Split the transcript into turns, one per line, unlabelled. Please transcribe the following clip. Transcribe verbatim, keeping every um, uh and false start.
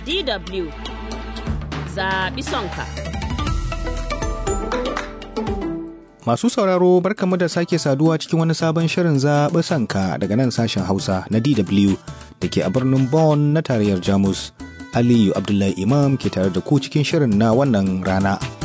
D W zaɓi sonka.
Masu sauraro barkamu da sake saduwa cikin wani sabon shirin zaɓi sanka daga nan sashen Hausa na D W da ke a birnin Bonn na tarayyar Jamus. Aliyu Abdullahi Imam ke tare da ku cikin shirin na wannan rana.